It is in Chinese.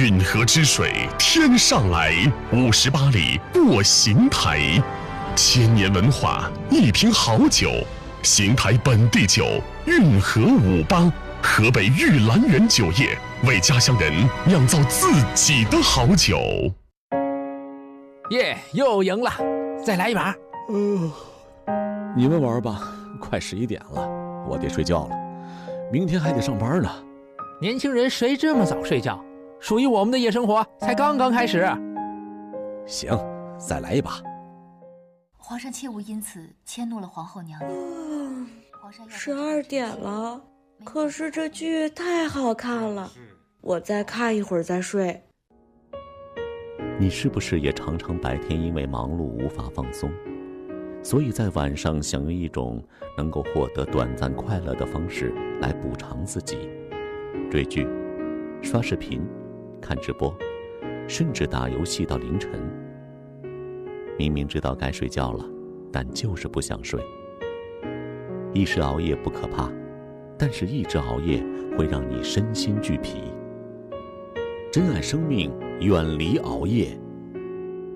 运河之水天上来，58里过邢台，千年文化，一瓶好酒，邢台本地酒，运河58，河北玉兰园酒业为家乡人酿造自己的好酒。 耶，又赢了，再来一把。 你们玩吧，快11点了，我得睡觉了，明天还得上班呢。 年轻人谁这么早睡觉？属于我们的夜生活才刚刚开始。 行，再来一把。 皇上切勿因此迁怒了皇后娘娘。 12点了，可是这剧太好看了，我再看一会儿再睡。 你是不是也常常白天因为忙碌无法放松，所以在晚上想用一种能够获得短暂快乐的方式来补偿自己？追剧、刷视频、看直播，甚至打游戏到凌晨。明明知道该睡觉了，但就是不想睡。一时熬夜不可怕，但是一直熬夜会让你身心俱疲。珍爱生命，远离熬夜，